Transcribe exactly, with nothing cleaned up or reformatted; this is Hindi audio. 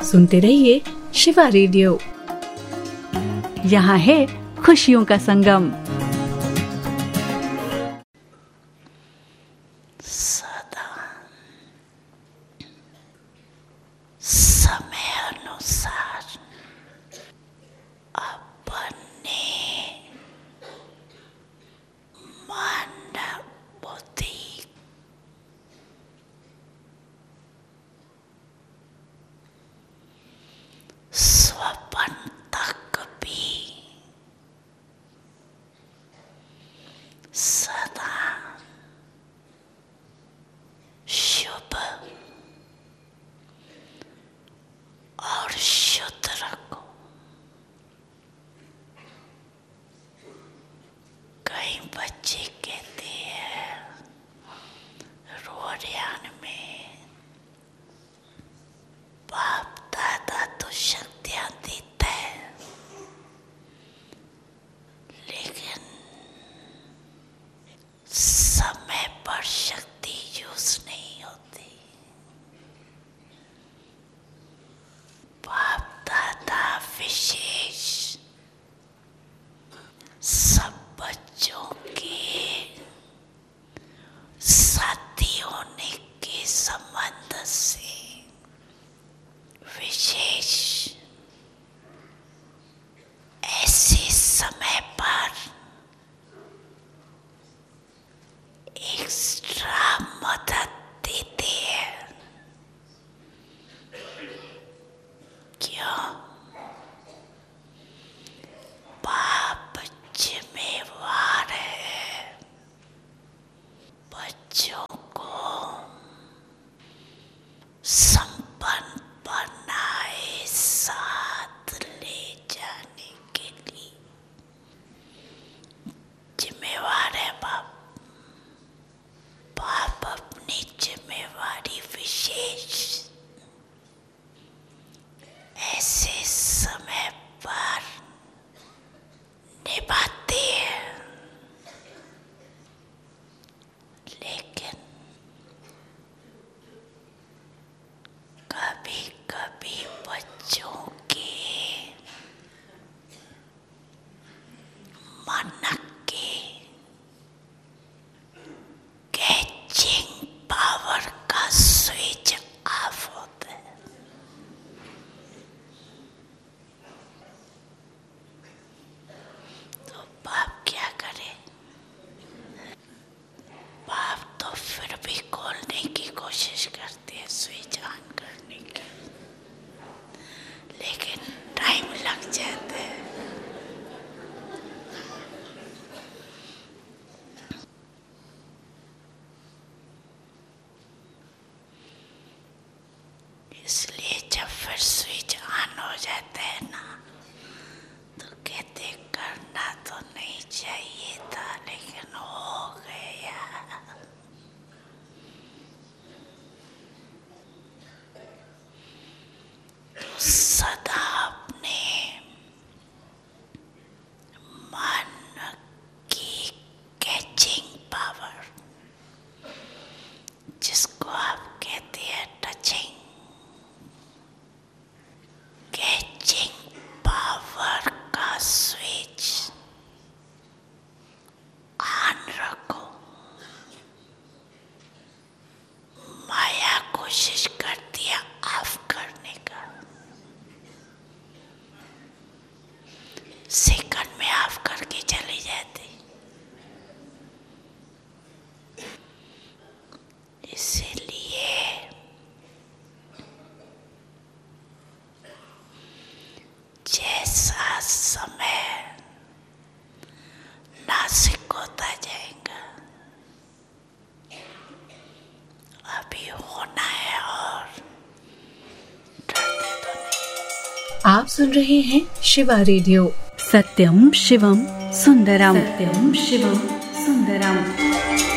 सुनते रहिए शिवा रेडियो। यहाँ है खुशियों का संगम। सदा समय अनुसार अपने मन बुद्धि स्वपन तक भी सदा शुभ और शुद्ध रखो। कई बच्चे कहते हैं रोरियान में, बाप दादा तो शक्तियां देता है, लेकिन समय पर शक्ति यूज नहीं होती। बाप दादा विशेष सब बच्चों के साथी होने के संबंध से विशेष ऐसे समय पर एक्स्ट्रा मदद देते हैं। क्यों? बाप जिम्मेवार है बच्चों को संपन्न बनाए साथ ले जाने के लिए। जिम्मेवार है बाप। बाप अपनी जिम्मेवारी विशेष ऐसे समय पर निभाते हैं, लेकिन कभी कभी बच्चों के मन के कैचिंग पावर का स्विच ऑफ होता है। तो बाप क्या करे? बाप तो फिर भी खोलने की कोशिश करते हैं, स्विच ऑन करने की, लेकिन टाइम लग जाता है। इसलिए जब फिर स्विच ऑन हो जाता है ना, तो कहते करना तो नहीं चाहिए था, लेकिन हो गया। तो सदा अपने मन की कैचिंग पावर, जिसको आप कहते हैं टचिंग, कैचिंग पावर का स्विच ऑन रखो। माया कोशिश करती है ऑफ करने का, सेकंड में ऑफ करके चली जाती। इसीलिए जैसा समय नासिक होता जाएगा, अभी होना है और डरते तो नहीं। आप सुन रहे हैं शिवा रेडियो। सत्यम शिवम सुंदरम। सत्यम शिवम